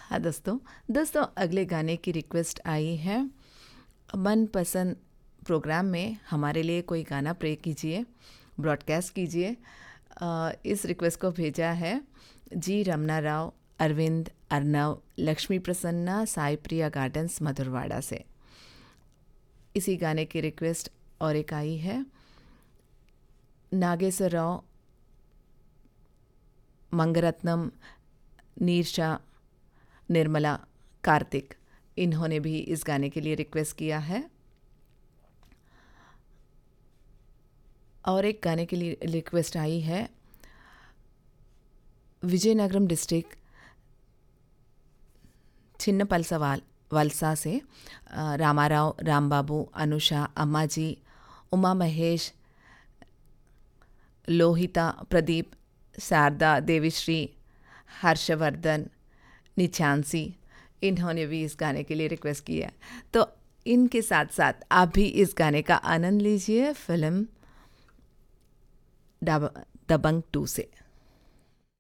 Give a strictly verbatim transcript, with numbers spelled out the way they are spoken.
हाँ दोस्तों दोस्तों अगले गाने की रिक्वेस्ट आई है। मनपसंद प्रोग्राम में हमारे लिए कोई गाना प्ले कीजिए, ब्रॉडकास्ट कीजिए। अ, इस रिक्वेस्ट को भेजा है जी रमना राव, अरविंद, अर्नव, लक्ष्मी प्रसन्ना, साई प्रिया गार्डन्स मधुरवाड़ा से। इसी गाने की रिक्वेस्ट और एक आई है नागेश्वर राव, मंगरत्नम, नीरशा, निर्मला, कार्तिक, इन्होंने भी इस गाने के लिए रिक्वेस्ट किया है। और एक गाने के लिए रिक्वेस्ट आई है विजयनगरम डिस्ट्रिक्ट छिन्नपलसा वाल वलसा से अ, रामाराव, रामबाबू, अनुषा, अम्माजी, उमा महेश, लोहिता, प्रदीप, शारदा, देवीश्री, हर्षवर्धन, निचांसी, इन्होंने भी इस गाने के लिए रिक्वेस्ट किया है। तो इनके साथ साथ आप भी इस गाने का आनंद लीजिए फिल्म दब- दबंग टू से।